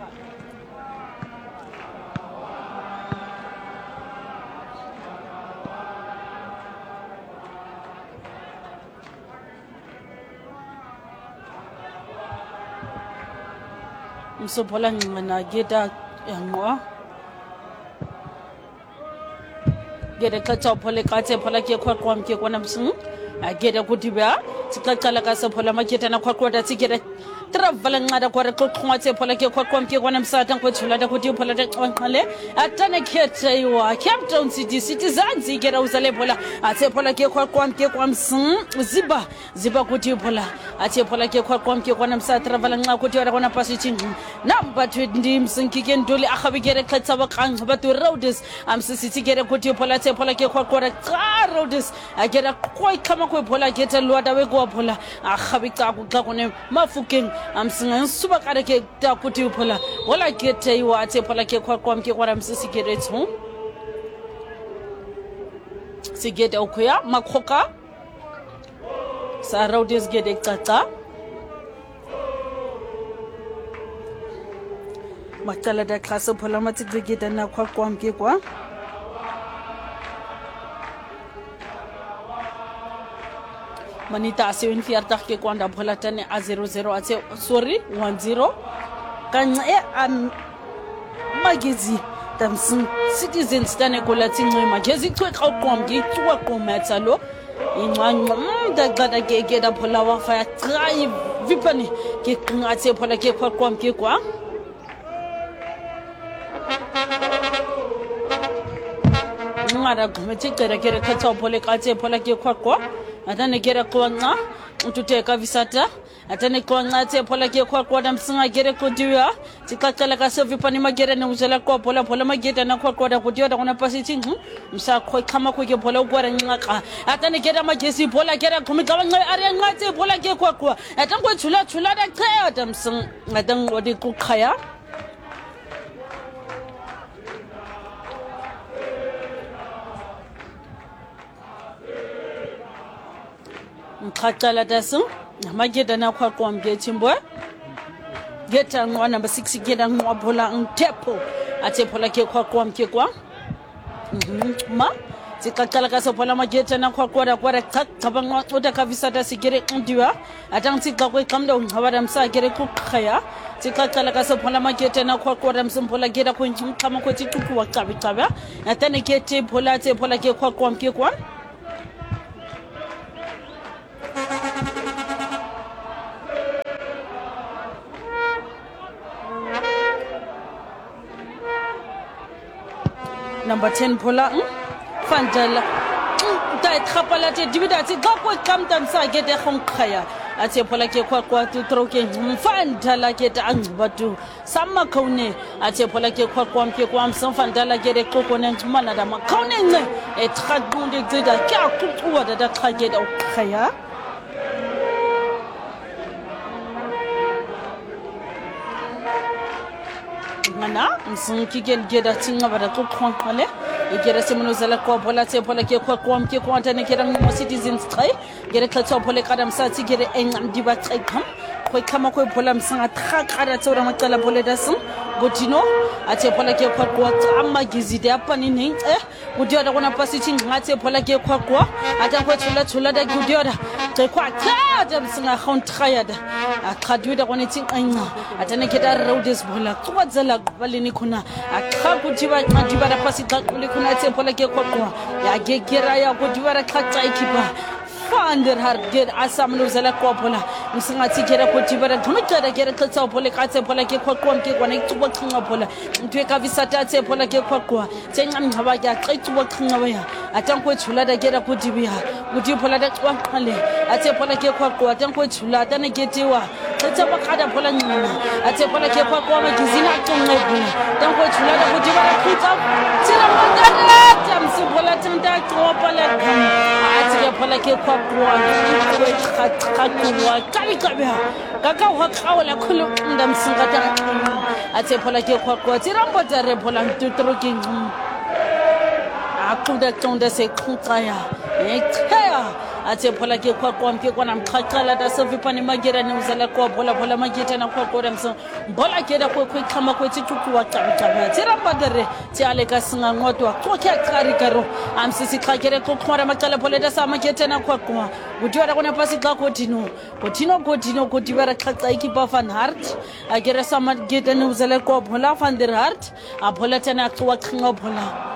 so phola ngana geta yangwa gere khatsa phole katse phola ke khwa kwam ke kona msing a gere kutiba tsikaqala ka se phola maketa na khwa kwata tsikere travel ngada kwa re qoqwa tse phola ke khwa kwam ke kona msata ko tshula da kuti phola da qanqale atane khetse yiwa Cape Town City citizens gere uzale phola atse phola ke khwa kwam ke kwam sing ziba ziba kuti phola athe phola ke khwa kwam ke kona msata travel nga kuti ra kona pasichin number twenty msinkike ndoli akhabigere khatsa ba qang ba to roads am sisi gere kuti phola tse phola ke khwa kwara ka roads agera koi khama ko phola ke tse lwada we go phola akhabika ku xa kone mafukeng am singa suba kare ke ta kuti phola wala ke teiwa athe phola ke khwa kwam ke kwara msisi gere tsu sigete okuya makhoka sa roads gede xaxa makala da klase phola matsigegeda na kwa kwam ke kwa manita seven fiarta ke kwanda phola tane a zero zero atse sorry one zero kanye am magezi tamsin citizens tane kola tsinwe magezi twe ka kwam ke twa kometsa lo ingwanqwa mda gada ke ke da phola wa fa try vipani ke ngatse phola ke kwa kwam ke kwa ngara gumetse kere kere khatsa phole katse phola ke khwaqwa atane kere kwanga ututeka visata atane kwanga tse phola ke khwaqwa damsinga kere kodiwa tikaqala ka sevipani magere ne uzela kwa phola phola mageta na khwaqwa da kodiwa da kona pasithi msa khoi khama ko ke phola ukwara nqaqa atane kere magesi phola kere khumika banqe are nqatse phola ke khwaqwa atangwe chula chula da qeya damsing atangwe di kukhaya Mkhaqala dasu mageda na kwa kwam ke chimbo geta ngwa number six geda ngwa phola ntepo athe phola ke kwa kwam ke kwa ma tsikaqala ka sophola mageta na kwa kwara kwara qaqaba ngwa uta ka visata sigere ndiwa atang tsikqa ko qamda ngabada msa gere ku khaya tsikaqala ka sophola mageta na kwa kwara msimphola geda ko nchama ko tikuwa qabi qaba atane ke te phola tse phola ke kwa kwam ke kwa number ten phola Fandala Dai Trapala Divida Gapo Kamtam Sa get a home kaya at a polake quaqua to troke Fandala get Angbatu Sama Kone at a polake quaqam Piquam some Fandala get a coconut manadama Kone a tragundi did a car water that I get of kaya. Mana, Sunki get get a thing about a cook conquale. You get a similar Zalacopola, Polake, Quam, Quantan, Keramo citizens try, get a cut of Polecadam Sati, get an Dibat come, Quakamaco Polam Sang at Hakatora Matala Poledasum, Botino, at a Polake Quaqua, Amma Gizi, the Apanin, eh? Would you other one passing at a Polake Quaqua, at a Quatula Tula da Gudioda, the Quack, Adams and a Hound Triad, a Caduda on it in Aina, at an Ekeda Rodis Bola, Quadzala, Valinicuna, a Kakujiba, Madibara Pasita. Kunate polake kwakwa ya gegera ya kodiwara kata ikiba fander har get asamnu zala kopola msingati gera kodibara tumikada gera kata polake polake kwakwa mke kwana ituba kinga pola ntweka visata te polake kwakwa tenya mhaba ya qitu wakinga waya atankwe thula da gera kodibiya mudi pola da kwakale ate polake kwakwa atankwe thula tana getiwa tata bakada pola nyina ate polake kwakwa magizina tongebuna tankwe thula da kodibara kita tira mandana tamsibola tanda topala kam ate polake kwakwa ikwe khatkhakwa kabikabe kaka wakawala khulu ndamsingata ate polake kwakwa tirambo tare pola ntutroki akuda tonda se khutaya ekhaya ate polake kwakwa mke kwana mkhakhala da sevipani magera nemzala kwa bola bola mageta na kwakwa ramso bola keda kwe kwe khama kwe tituku wa kabikabe tiramba tare ti aleka singa ngotwa kwakhe khari karo amsisi khakere kokhwara macala poleda sa mageta na kwakwa udiwara kona pasi ka kotino kotino kotino kotibara khakha ikipa van hart agera sa mageta nemzala kwa bola van der hart a bola tana kwa khinga bola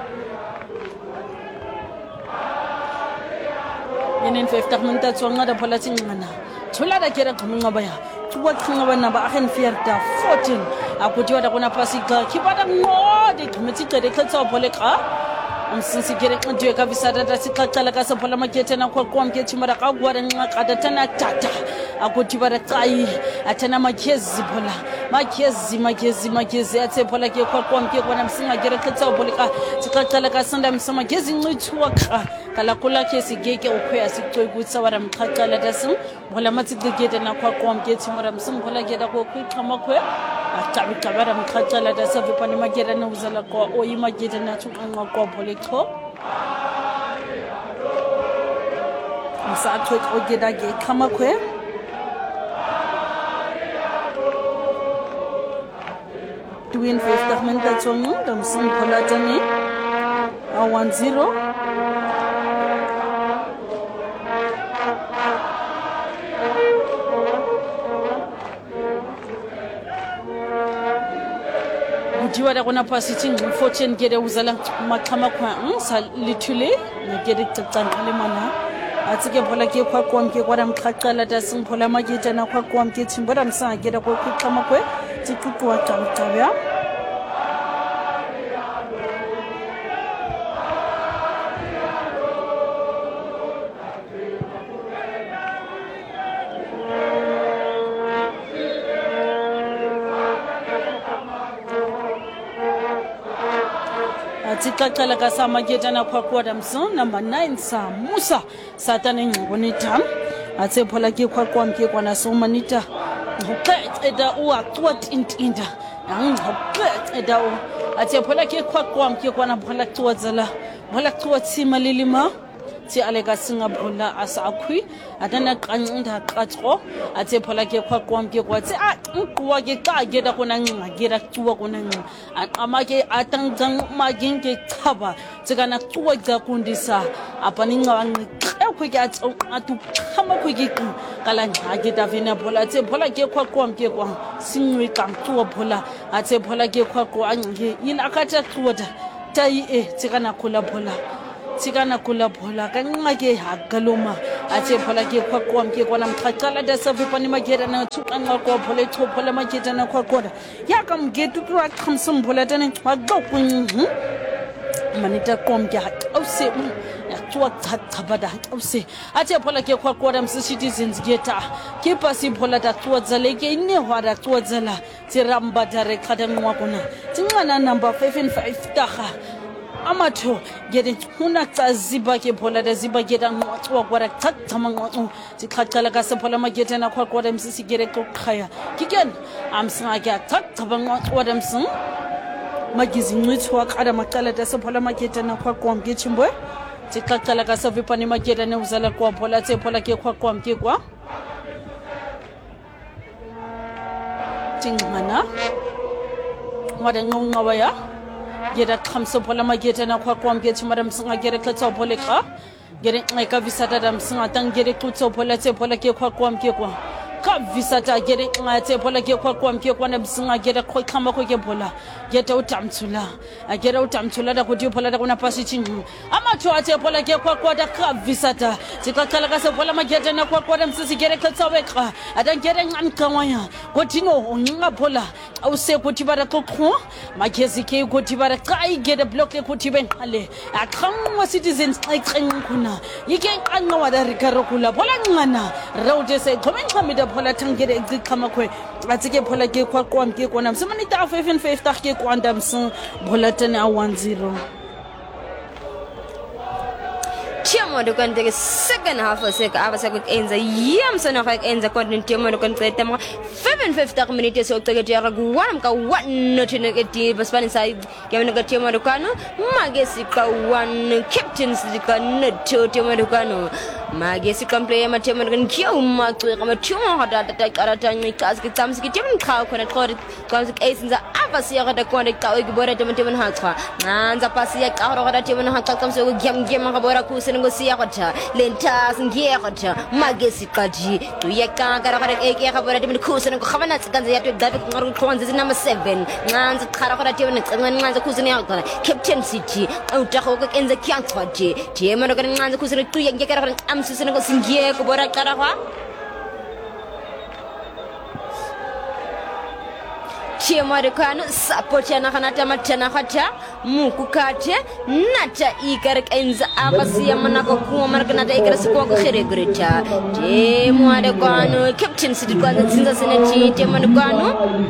in fifty minutes wanga da polatin ngana thula da kera khumunga baya tuwa khinga bana ba agen fierta fourteen akutiwa da kona pasika kibada ngode khumeti qede khatsa poleka umsisi kere ndiwe ka visada da sikaqala ka sapola makete na kwa kwa mke chimara ka gwara nqaqada tana tata akutiwa da tsayi atana makhezi bola makhezi makhezi makhezi athe pola ke kwa kwa mke kona msinga kere khatsa poleka sikaqala ka sanda msama gezi ncithuwa kha kala kula ke sigeke ukhya sicwe kutsa wara mqaqala dasim bola matsigegede na kwa kwa mke chimara msim bola ke da ko khama khwe atabi kabara mqaqala da savipani magera na uzala kwa oyi magede na tsuqanqa kwa polekho msatho ogeda ke khama khwe twin fifty minutes ongu damsim polatani a one zero Jiwa da kona pasiting fortune gede uzala makama kwa sa litule ne gede tsankale mana atike bola ke kwa kwa mke kwa mkhaqala da simpola mageta na kwa kwa mke timbora msa gede kwa kama kwe tikuku wa tamtabya Tikakala kasama geta na kwa kwa damson number nine sa Musa satane ngibonita athe phola ke kwa kwa mke kwa na so manita ngqeda uwa twat intinda ngqeda u athe phola ke kwa kwa mke kwa na phola twazala phola twatsi malilima ti aleka singa phola asakhui atana qancinda qatro athe phola ke kwa kwa mke kwa ti a ngqwa ke ka geda kona ngqagera tsuwa kona ngqa amake atangang magenge chaba tsikana tsuwa ga kundisa apani ngangi ekho ke atso atu khama khwiki kala ngage davina phola tse phola ke kwa kwa mke kwa singwe ka tsuwa phola athe phola ke kwa kwa nge ina akatha tsuwa tai e tsikana khula phola tsikana khula phola ka ngake hagaloma athe phola ke kwa kwa mke kwa namkhaqala da savipani magera na tsuqanga kwa phola tshophola mageta na kwa kwa ya ka mgetu twa khamsim phola tane wa go kun manita kom ke awse ya twa thabada awse athe phola ke khwa kwara msi citizens geta ke pasi phola ta twa zale ke ine hwara twa zala tsiramba dare khada ngwa kona tsinqana number five and five taga amatho gede huna tsaziba ke phola da ziba geta ngwa kwara tsatsama ngwa tsikhaxela ka se phola mageta na khwa kwara msi sigere qoqhaya kiken amsinga ke tsatsaba ngwa kwara msi magizi ncithwa qala maqala ta se phola mageta na khwa kwam ke chimbwe tsikhaxela ka se vipani mageta ne uzala kwa phola tse phola ke khwa kwam ke kwa tingana wada ngongawa ya gera khamso phola mageta na khwa kwam ke chimara msinga gere khatsa pholeka gere nxeka visata da msinga tang gere khutso phola tse phola ke khwa kwam ke kwa ka visata gere nxatse phola ke khwa kwam ke kwa na msinga gere khokhama kho ke phola geta utamthula agera utamthula da kuti phola da kuna pasi chingu amatho athe phola ke khwa kwa da ka visata tikakhala ka se phola mageta na khwa kwa da msisi gere khatsa weka adan gere nqanqawaya kotino unqa phola awuse kuthi bara qoqho magezi ke kuthi bara kai gere block kuthi benqale aqhamwa citizens xenquna yike nqanqa wada rikarokula phola nqana rawde se khomenqamida phola thangere xiqhama khwe atsike phola ke khwa kwam ke kona msemani ta five and five ta ke kwanda mse phola ten a one zero
Tiamo do kan the second half of sek ava sek enza yam sana ka enza kon tiamo do kan tseta mo five and fifty minutes so to get ya gwan ka one not in the baspan side game no tiamo do kan magesi ka one captains ka not tiamo do kan magesi kan play ma tiamo kan kiu ma to ka ma tiamo hada ta karata ni kas ki tams ki tiamo ka ko na ko ka ace nza ava sia ka ko na ka o gibora tiamo tiamo ha twa nanza pasi ya ka ro ka tiamo ha ka tams go gem gem ka bora ku ngo siya kota lentas ngiya kota magesi kaji to yeka gara gara eke ka bora dimini khusana ko khabana tsikanza ya to david ngaru khonza zina number seven nganza khara khara tiyo nqanga nganza khusana ya kota captain city awutago ko kenza kyantswaje tiema no kana nganza khusana to yeke gara gara amsisana ko singiye ko bora kara kwa Tiamo de kanu support ya nakhanata matana khacha mukukate nata ikarek enza abasi ya manako kuma markana ta ikara sikwa ko khere grecha Tiamo de kanu captain city kwanza tsinza seneti Tiamo de kanu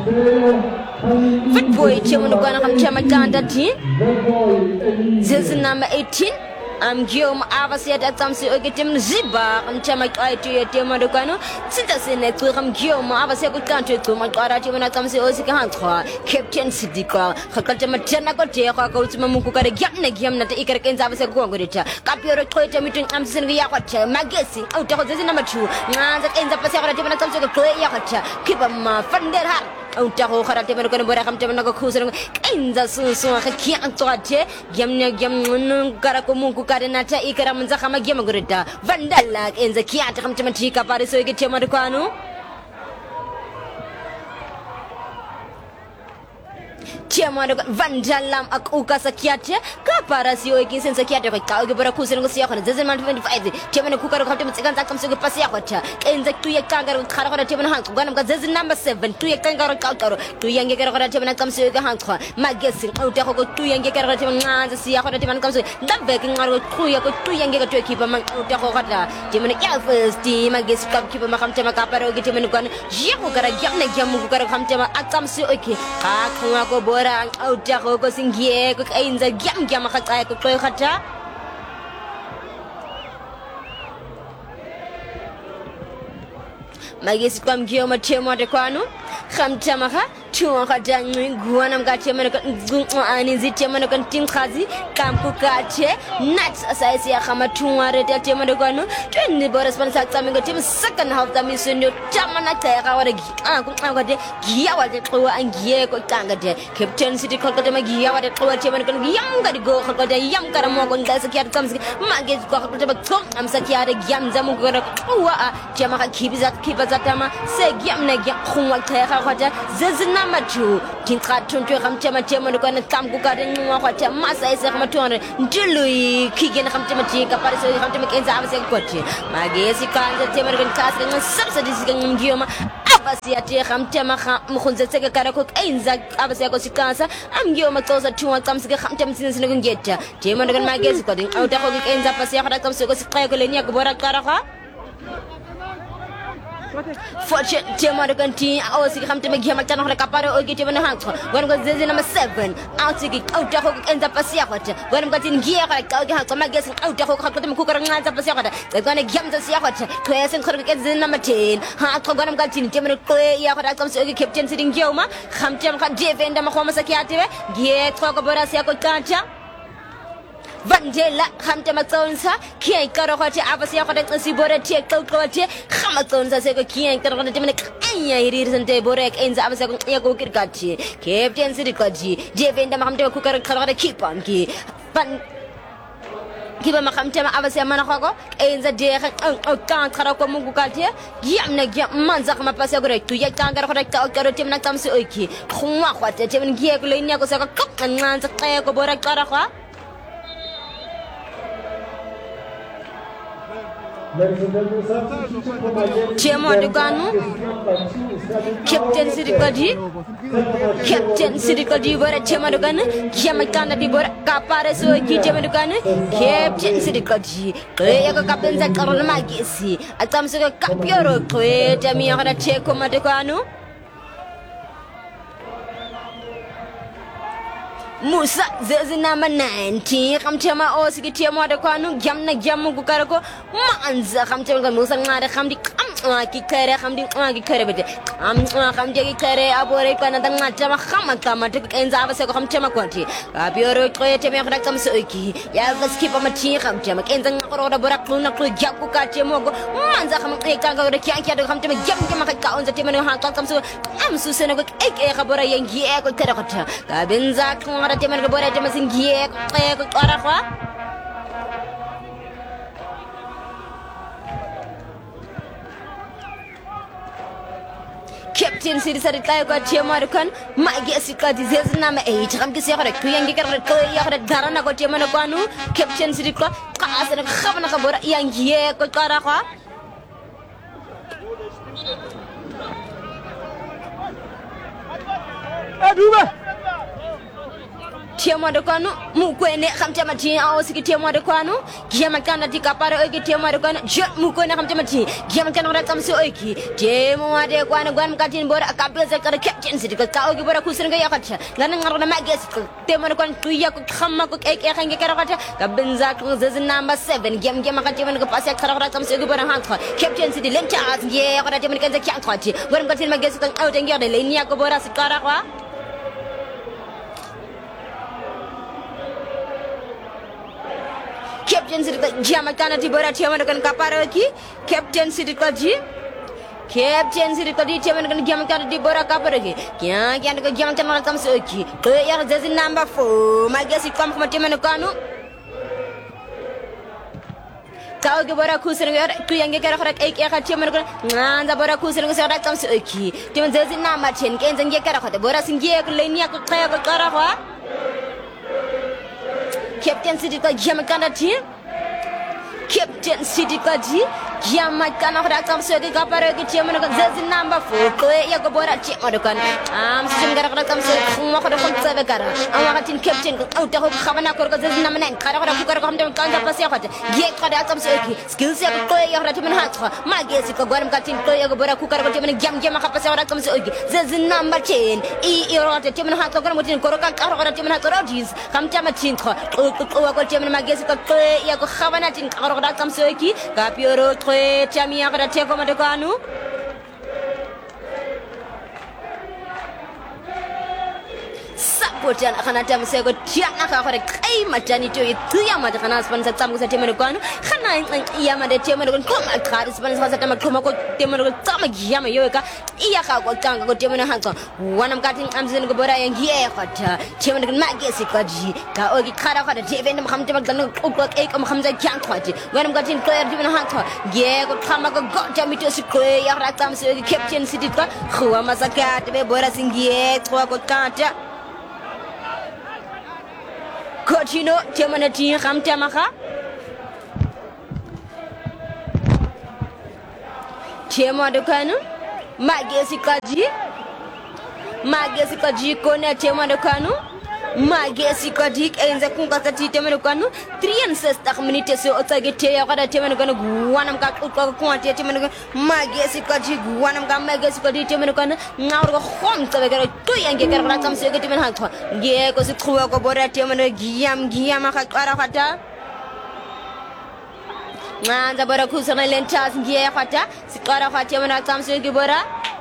fit boy Tiamo de kanu khamcha makanda ti zezi number eighteen am giom avasi at tamsi ogetem ziba am chama kaiti yetema dokano sita sene tu am giom avasi ko kanto to ma qara ti mona tamsi osika hankhwa captain sidika khakata matana ko te kwa ko tsima muku kare gyamne gyamna te ikare kenza avasi ko ngorita kapioro khoita mitin am sene ya kwacha magesi au te ko zezi number two nganza kenza pasi akara ti mona tamsi ko ya kwacha kiba ma fander har au te ko khara te mona ko bora kam te mona ko khusere kenza susu khaki antwaje gyamne gyamnu kara ko muku nata ikara munza kama gema gurita vandala enza kiata kama chamatika pare so yake tema kwanu Tiamo do vandalam akuka sakiate ka para sio yake senza kiate ko ka ge bara kusere ngo siya khona zeze man twenty-five tiamo ne kukara ko temo tsikanta kamse ko pasi yakota enza tu yakanga ko khara ko tiamo na hanku gana ka zeze number seven tu yakanga ko kalkaro tu yange ko ko tiamo na kamse ko hanku magesi au te ko tu yange ko ko tiamo nganza siya ko tiamo na kamse ndabe ke ngaro tu yako tu yange ko tu ekipa man au te ko kata tiamo ne ya first team magesi ka kipa makam tema ka para ko tiamo ne ko yako kara gyamne gyamu ko kara kam tema akamse oke ka khwa ko bora au jago ko singie ko kainza gyam gyam khatsa ko ko khata magesi kwam gyo ma chemo de kwanu khamta maka chuwa khata ngwana mkate mena ko ani zite mena ko tim khazi kam ko kache nat asaisi ya khama tuwa rete tema de kwanu twenty boras pan sakta mi ko tim second half ta mi sunyo tamana ta ga wara ah ko ko de giya wa de ko angiye ko kanga de captain city ko de ma giya wa de ko tema ko yam ga de go ko de yam kara mo ko ngal sakya kam magesi ko ko de ba ko am sakya de gyam zamu ko ko wa tema ka kibiza kibaza tama se gyam na gyam khwa ta ga khata zezina matu tinka tuntu khamtema tema ko na tam ko ka de ngwa khata masa ise khamatu ndilui kigena khamtema tika pare se khamtema kenza avase ko magesi kanja tema ko kas ko subsidies ko ngioma abasiyati khamtema mkhunzetseke karako einza abasiyako sikasa amngiyo maxoza thuwa camsike khamtema sinsine kungeta tema ndokan magezi kodin awta ko kenza abasiyako raqamsiko siqayeko leni yakubora qaraka Fortune tema ndokan ti awsike khamtema giya machana hore kaparo ogi tema hancho gon go zezi number seven awtiki awta ko kenza abasiyako gon ngatin giya ka ka ga hancho magezi awta ko khatema kukara nganza abasiyako qekwane giya mzasiyako kwesen khore kenza number ten ha ko gon ngatin tema ko ya khara kamsike captain sitting gioma khamtema ka defender makhoma sakiative giye tsoko borasi yako kancha Vandela khamtema tsonsa kiye karo khati abasi yakho tsi bore tie qoqote khama tsonsa seko kiye karo khati mene anya iri sente bore enza abasi yakho kirkati captain sirikaji defender mahamte ku karo kharo keeper ki ban kiba makamtema abasi amana khako enza de kan khara ko mungu kaltie yamna gya manza kama pasi gore tu ya tangara khara ka karo temna tamsi oki khumwa khwate temen giye ku lenya ko saka kananza qe ko bore qara kha Chemo de Ganu, Captain Sirikadi, Captain Sirikadi, where Chemo de Gun, Yamakana di Bora, Capareso, Kijamadugana, Captain Sirikadi, Clear Captains at Coronamagisi, at some sort of Capioro, Clear Jamia Checo Madegano. Musa zezi number nineteen khamtema osiki temo de kwanu gyamna gyamu kukarako manza khamtema musa ngare khamdi ki kare khamdi ki kare bete am khamdi ki kare abore kana danga tama khama kama te kenza abase khamtema kwati abioro qoyete me khara kamse oki ya vaskipa mati khamtema kenza ngoro da borak luna klu jakku ka temo go manza kham e kanga de kyanki de khamtema gyam gyam ka onza temo ha kamse am su sene go ek e khabora yengi e ko kare khata ka benza khara temo go bora temo singie e ko qara khwa Captain City said it like a Tiamarkan, my guess it got his number eight. I'm just here to young Garana got Tiamanakanu, Captain City Club, Kas and Havanakabora, young Ye Kotaraha. Tiamadokano, Mukwene, Hamtamati, Ausiki Tiamadokano, Giamakana di Caparo, Tiamadokano, Mukona Hamtamati, Giamakana Tamsoiki, Jemo de Guana Guan Catin Bora, a couple of captains, because Tao Gibora Kusanga Yakata, Lananga Magus, Tiamadokon, Tuyak, Hamako, Eka Karata, Gabenzak was number seven, Gam Gamakatiman Capasa Karatam Sigubara Hanka, Captain City Lentas, Ye, or Jamaican Yakati, when Gatin Magus out and Yard, Lenia Gobora Sikarawa. Captain City Jamakana Tibora Tiamakan Kaparaki, Captain City Kaji, Captain City Kaji Tiamakan Jamakana Tibora Kaparaki, Kian Jamakana Tamsoki, Clear Zazin number four, my guess it comes from Timanakano. Tao Gabora Kusan, two young Yakarak, Eka Tiamakan, and the Bora Kusan was a Tamsoki, Timan Zazin number ten, Kens and Yakara, the Boras in Yak, Lenia Karawa. Captain City Jamakana team Captain City Kaji Jamakana Ratam Sodi Kaparaki Tiamaka Zazin number four Koya Gabora Tiamakan I'm Singaratam Mokara from Savakara I'm Captain out of Havanako Zazinaman Karakukaram Kanda Pasaka Yet Karatam Soki Skills of Koya Rataman Hatra Magesica Guaram Katin Koya Gabora Kukaram Jam Jamaka Soki Zazin number ten E Erota Timan Hakaram within Koroka Timan Hakarojis Kamtamatin Timan Magesica Koya Havanatin Karatam Soki Capioro Chamia Teko Madokanu Sapotan Hanatam Sego Tianaka for a claim Matani to it, Yamata sponsor Tamus at Temericano, Hana Yamada Temericon, Koma card sponsors at Tamakoma, Temericon, Tamak Yama Yoka, Iaka, Tanga, Temericano, one of cutting Amazon Gobora and Yehota, Temerican Magesicaji, Kaogi Kara for the Teven Hamtamak, Ukok Ek Hamza Kankwati, when I'm getting clear given Hunter, Yego Tamako got Jamito Square, Yaratam Captain City, who am Masaka, Boras in Yet, Wakota. Coachino, Temanati, Hamtamaka Tema de Cano magesi kaji magesi kaji kone tema de kanu magesi kaji enza kunga kati tema de kanu three and six minutes so otagete ya kada tema de kanu guanam ka ko ko tema de magesi kaji guanam ka magesi kaji tema de kanu ngaur ko khom tabe kare to yange kare kada tam se ke tema ha nge ko se khwa ko bora tema de giam giam ka kara kata Nanda bora kusana lentas ngiye khata sikara khati mana tamse ki bora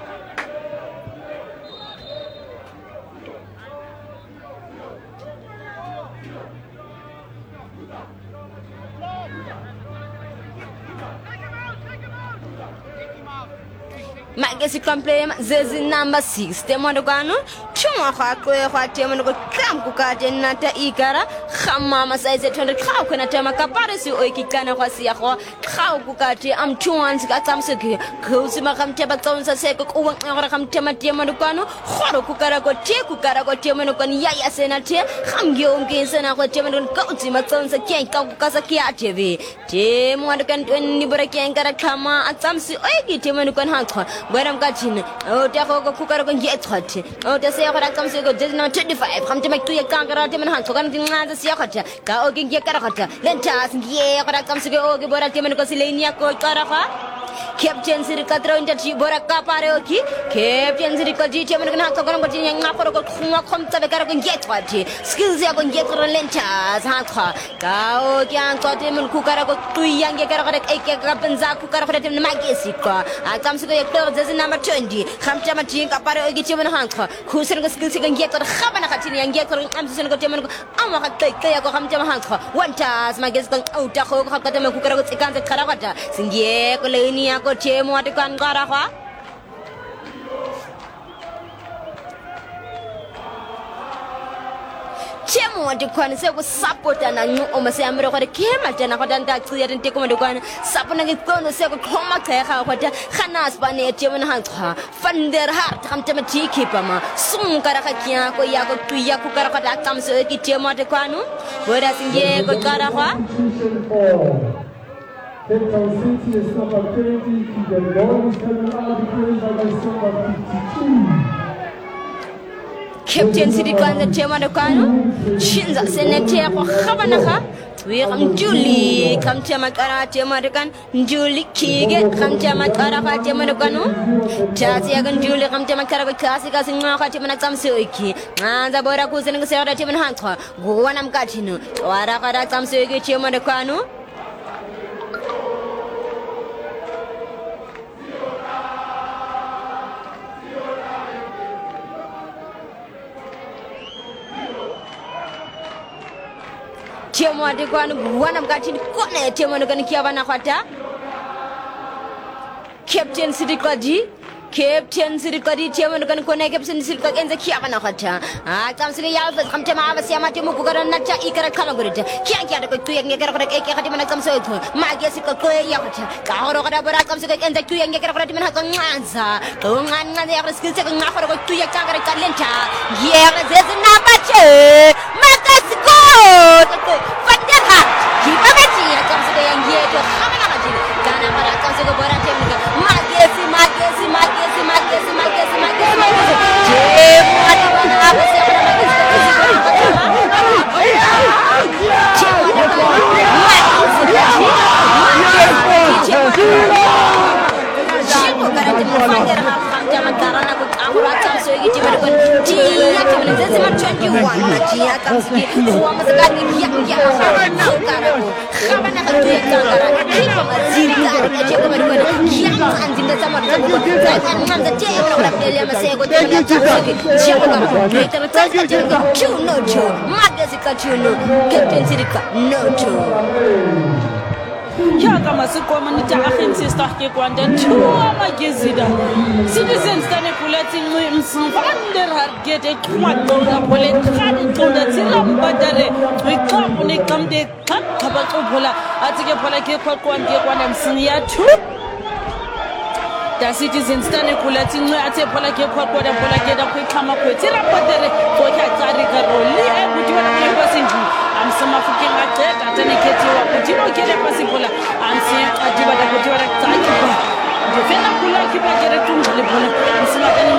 Magesi complain zezi number six temo ndokano chuma kwa kwa kwa temo ndoko kam kukate nata ikara khama masaize tonde khaw kana tema kapare si oikikana kwa siya kwa khaw kukate am chuans ka tamseke khosi makam teba tsonsa seko kuwa ngora kam tema temo ndokano khoro kukara ko te kukara ko temo ndokano ya ya senate khamgyo ngensena ko temo ndokano kauti matsonsa kyen ka kukasa kya tv temo ndokano ni bora kyen kara khama atsamsi oiki temo ndokano hakwa Bueram Kachin, oh, Taco Kukar get hot. Oh, the Sayaka comes to go twenty-five. Come to make two Kankara Tim and Hunt, so something like the Siakata, Kaoking Yakarata, then Chas, yeah, comes to go over Tim and Cosilania Karaha. Captain Sirikatro in the Chibora Kaparoki, Captain Sirikaji, Tim and Hakagan, and Naporo, come to the Karakan get what skills are going to get Lenchas, Haka, Kao, Yan, Kotim and Kukarako, two young Yakaraka, Akapanza, Kukarakat and Magisika. I come to the There's number twenty. Hamchamachi, Kaparo, Gichim and Hanka, who send the skills and get to the Habanakati and get to Amazon Goteman, Amaka, Kayako Hamcham Hanka. One task, my guest got out of Hakatama Kukara, Karavata, Singie, Colenia, Cotem, what you can Garaha. Chemo want to con say was support and I know almost I'm ready to came at and I got that clear and take on the one supping it on the second coma care what Hanas Bane Chim and Hanka fund their heart come to my tea keeper soon Karakakia Koyago to Yakukara comes to Chemo de Quano whereas in Diego Karaha
City is number twenty, the Lord is coming out because by number fifty-two.
Captain City Kwan the Chema de Kano, Shinza Senator Habanaka, we am Julie, come to Makara Temarican, Julie Kige, come to Makara Temaricano, Tatiagan Julie, come to Makara Classic in Makatiman Samsuiki, and the Borakus and Sarah Tim Hunter, Guanam Gatino, Warakara Samsuiki Chema de Kano. Chemo de Guan, one of Gatin Kone, Chemo de Kiavana Hata Captain City Kaji, Captain City Kaji, Chemo de Kone, Captain City and the Kiavana Hata. I come to the Alpha, come to Mava Siamatimuka, Nacha, Ikara Kalagurita, Kiaka, Kiakatimana comes to Magasica Clay Yakata, Kaoro, comes to the end the two young Yakaratimana Kanza, Tungan, and the other skills of Nafaro to Yakaka Kalenta. Yeah, there's a Napache, Magasico. Fandaha, keep a betty, comes to the young year to Hamanati, Ganamara comes to the Boratim, Magesi, Magesi, Magesi, Magesi, Magesi, Magesi, Magesi, Jim,
Yaka masikoma nita agency starke kwanda tuwa magezida citizens tane kulatin mu msvander hargete kuma tonga pole khadi tonda tiram badare wikapu ne kamde kakaba tobola atike pole ke kwakwande kwanda msinya tu the citizens tane kulatin mu ate pole ke kwakwada pole ke da kwikama kwetira badare to kya tsari karoli e kuti wana kwa basinji amsema fuking ateka tane keti wa kuti no kele pasipola amsi adiba da kuti wana tsaki defender kula ki ba kere tung le bola. Nsima